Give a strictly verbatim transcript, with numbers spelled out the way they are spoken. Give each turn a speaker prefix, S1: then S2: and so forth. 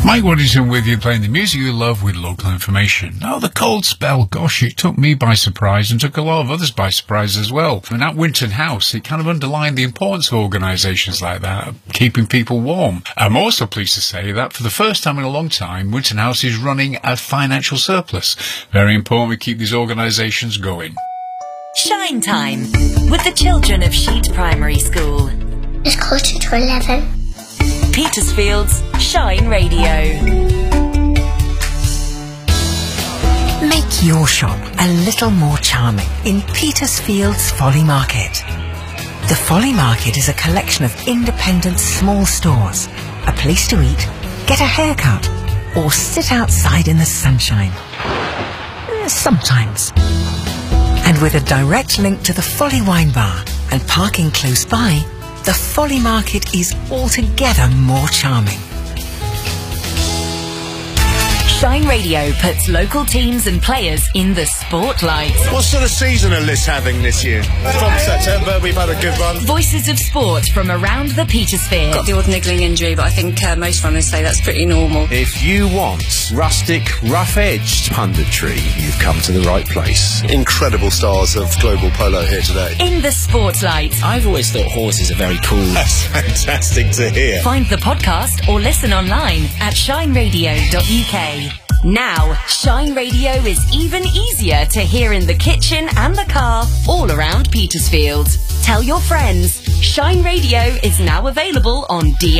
S1: Mike Waddington with you, playing the music you love with local information. Oh, the cold spell, gosh, it took me by surprise and took a lot of others by surprise as well. And at Winton House, it kind of underlined the importance of organisations like that, keeping people warm. I'm also pleased to say that for the first time in a long time, Winton House is running a financial surplus. Very important we keep these organisations going.
S2: Shine Time with the children of Sheet Primary School.
S3: It's quarter to eleven.
S2: Petersfield's Shine Radio.
S4: Make your shop a little more charming in Petersfield's Folly Market. The Folly Market is a collection of independent small stores, a place to eat, get a haircut, or sit outside in the sunshine. Sometimes. And with a direct link to the Folly Wine Bar and parking close by, the Folly Market is altogether more charming.
S2: Shine Radio puts local teams and players in the spotlight.
S5: What sort of season are Liss having this year? From September, we've had a good run.
S2: Voices of sport from around the Petersphere.
S6: Got the odd niggling injury, but I think uh, most runners say that's pretty normal.
S5: If you want rustic, rough-edged punditry, you've come to the right place. Incredible stars of global polo here today.
S2: In the spotlight.
S7: I've always thought horses are very cool.
S5: That's fantastic to hear.
S2: Find the podcast or listen online at shine radio dot U K. Now, Shine Radio is even easier to hear in the kitchen and the car all around Petersfield. Tell your friends, Shine Radio is now available on D